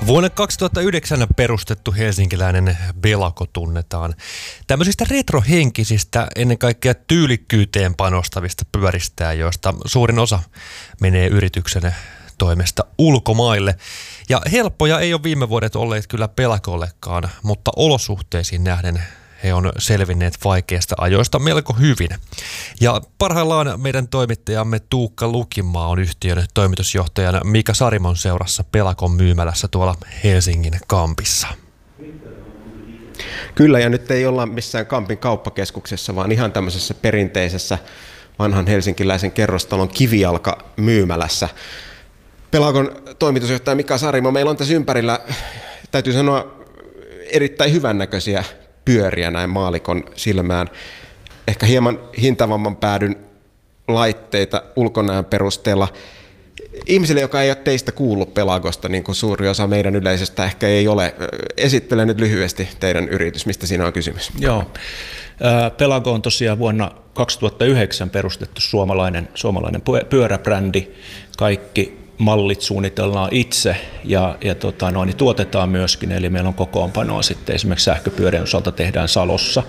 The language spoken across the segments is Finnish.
Vuonna 2009 perustettu helsinkiläinen Belako tunnetaan tämmöisistä retrohenkisistä, ennen kaikkea tyylikkyyteen panostavista pyöristä, joista suurin osa menee yrityksen toimesta ulkomaille. Ja helppoja ei ole viime vuodet olleet kyllä Belakollekaan, mutta olosuhteisiin nähden he on selvinneet vaikeista ajoista melko hyvin. Ja parhaillaan meidän toimittajamme Tuukka Lukimaa on yhtiön toimitusjohtajana Mika Sarimon seurassa Belakon myymälässä tuolla Helsingin Kampissa. Kyllä, ja nyt ei olla missään Kampin kauppakeskuksessa, vaan ihan tämmöisessä perinteisessä vanhan helsinkiläisen kerrostalon kivijalka-myymälässä. Belakon toimitusjohtaja Mika Sarimo, meillä on tässä ympärillä, täytyy sanoa, erittäin hyvännäköisiä pyöriä näin maalikon silmään. Ehkä hieman hintavamman päädyn laitteita ulkonäön perusteella. Ihmisille, joka ei ole teistä kuullut Belakosta, niin kuin suuri osa meidän yleisöstä ehkä ei ole. Esittele nyt lyhyesti teidän yritys, mistä siinä on kysymys. Joo. Belako on tosiaan vuonna 2009 perustettu suomalainen pyöräbrändi. Kaikki mallit suunnitellaan itse ja niin tuotetaan myöskin, eli meillä on kokoonpanoa sitten esimerkiksi sähköpyörien osalta tehdään Salossa.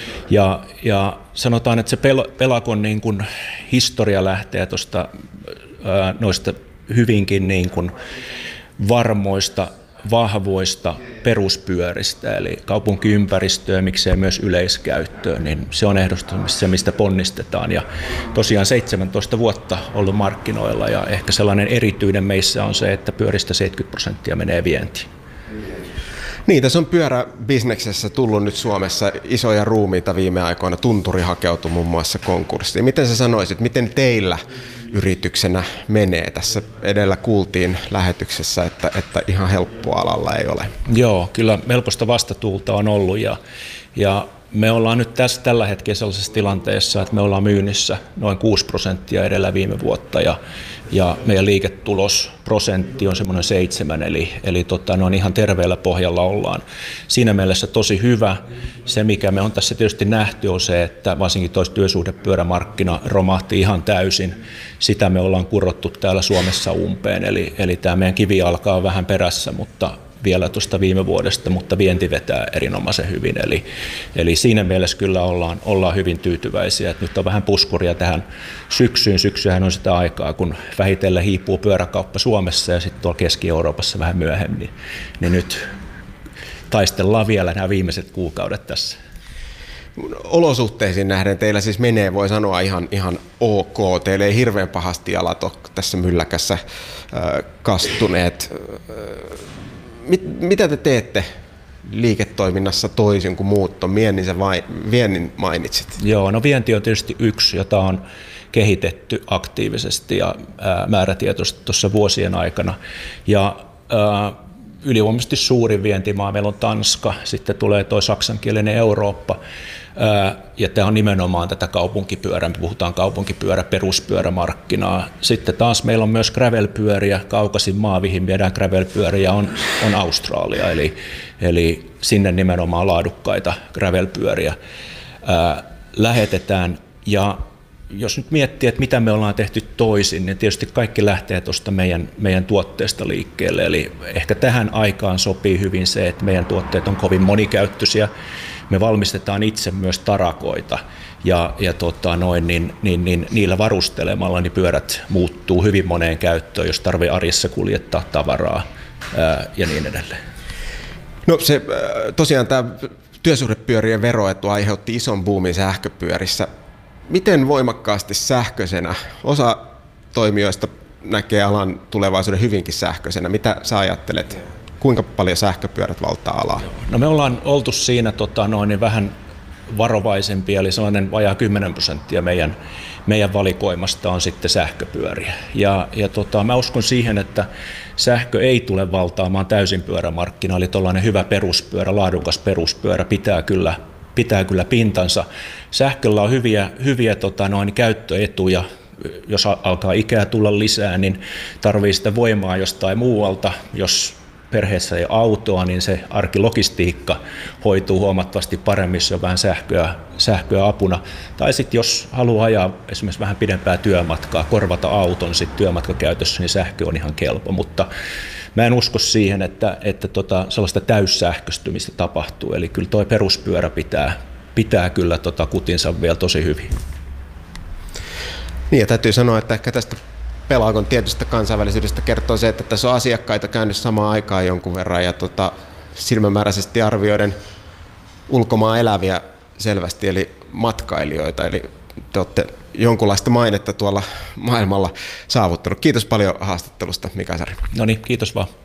Ja sanotaan, että se Belakon niin kuin historia lähtee tuosta noista hyvinkin niin kuin varmoista, vahvoista peruspyöristä, eli kaupunkiympäristöä, miksei myös yleiskäyttöön, niin se on ehdottomasti se, mistä ponnistetaan. Ja tosiaan 17 vuotta ollut markkinoilla, ja ehkä sellainen erityinen meissä on se, että pyöristä 70% menee vientiin. Niin, tässä on pyöräbisneksessä tullut nyt Suomessa isoja ruumiita viime aikoina. Tunturi hakeutui muun muassa konkurssiin. Miten sä sanoisit, miten teillä yrityksenä menee? Tässä edellä kuultiin lähetyksessä, että ihan helppoa alalla ei ole. Joo, kyllä melkoista vastatuulta on ollut ja me ollaan nyt tällä hetkellä sellaisessa tilanteessa, että me ollaan myynnissä noin 6% edellä viime vuotta ja meidän liiketulosprosentti on semmoinen 7, eli noin ihan terveellä pohjalla ollaan. Siinä mielessä tosi hyvä. Se, mikä me on tässä tietysti nähty, on se, että varsinkin työsuhdepyörämarkkina romahti ihan täysin. Sitä me ollaan kurottu täällä Suomessa umpeen, eli tämä meidän kivijalka on vähän perässä, mutta vielä tuosta viime vuodesta, mutta vienti vetää erinomaisen hyvin. Eli siinä mielessä kyllä ollaan hyvin tyytyväisiä. Että nyt on vähän puskuria tähän syksyyn. Syksyhän on sitä aikaa, kun vähitellen hiipuu pyöräkauppa Suomessa ja sitten tuolla Keski-Euroopassa vähän myöhemmin. Niin nyt taistellaan vielä nämä viimeiset kuukaudet tässä. Olosuhteisiin nähden teillä siis menee, voi sanoa, ihan ok. Teillä ei hirveän pahasti jalat ole tässä mylläkässä kastuneet. Mitä te teette liiketoiminnassa toisin kuin muut on? Viennin mainitsit. Joo, no vienti on tietysti yksi, jota on kehitetty aktiivisesti ja määrätietoisesti tuossa vuosien aikana. Ja ylivoimaisesti suurin vientimaa meillä on Tanska, sitten tulee tuo saksankielinen Eurooppa. Ja tämä on nimenomaan tätä kaupunkipyörää, me puhutaan peruspyörämarkkinaa. Sitten taas meillä on myös gravelpyöriä, kaukaisin maa, mihin viedään gravelpyöriä, on Australia, eli sinne nimenomaan laadukkaita gravelpyöriä lähetetään. Ja jos nyt miettii, että mitä me ollaan tehty toisin, niin tietysti kaikki lähtee tuosta meidän tuotteesta liikkeelle. Eli ehkä tähän aikaan sopii hyvin se, että meidän tuotteet on kovin monikäyttöisiä. Me valmistetaan itse myös tarakoita ja niillä varustelemalla niin pyörät muuttuu hyvin moneen käyttöön, jos tarvitsee arjessa kuljettaa tavaraa ja niin edelleen. No se tosiaan tämä työsuhdepyörien veroetu aiheutti ison boomin sähköpyörissä. Miten voimakkaasti sähköisenä? Osa toimijoista näkee alan tulevaisuuden hyvinkin sähköisenä. Mitä sä ajattelet? Kuinka paljon sähköpyörät valtaa alaa? No me ollaan oltu siinä niin vähän varovaisempia, eli sellainen vajaa 10% meidän valikoimasta on sitten sähköpyöriä. Ja mä uskon siihen, että sähkö ei tule valtaamaan täysin pyörämarkkinaa, eli tuollainen hyvä peruspyörä, laadukas peruspyörä pitää kyllä pintansa. Sähköllä on hyviä käyttöetuja. Jos alkaa ikää tulla lisää, niin tarvii sitä voimaa jostain muualta. Jos perheessä ei ole autoa, niin se arkilogistiikka hoituu huomattavasti paremmin, jos on vähän sähköä apuna. Tai sitten jos haluaa ajaa esimerkiksi vähän pidempää työmatkaa, korvata auton sitten työmatkakäytössä, niin sähkö on ihan kelpo. Mutta mä en usko siihen, että sellaista täyssähköstymistä tapahtuu. Eli kyllä tuo peruspyörä pitää kyllä kutinsa vielä tosi hyvin. Niin, ja täytyy sanoa, että ehkä tästä Pelaagon tietystä kansainvälisyydestä kertoo se, että tässä on asiakkaita käynyt samaan aikaan jonkun verran ja silmämääräisesti arvioiden ulkomaan eläviä selvästi, eli matkailijoita, eli te olette jonkunlaista mainetta tuolla maailmalla saavuttanut. Kiitos paljon haastattelusta, Mika Sari. No niin, kiitos vaan.